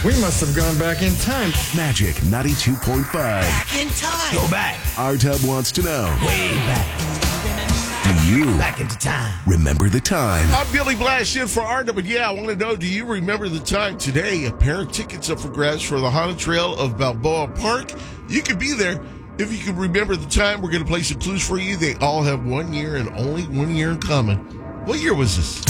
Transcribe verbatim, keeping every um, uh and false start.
We must have gone back in time. Magic ninety-two point five. Back in time. Go back. R-Tub wants to know. Way back. Do you Back into time. remember the time? I'm Billy Blash in for Arda, but yeah, I want to know, do you remember the time today? A pair of tickets up for grabs for the Haunted Trail of Balboa Park. You could be there. If you can remember the time, we're going to play some clues for you. They all have one year and only one year in common. What year was this?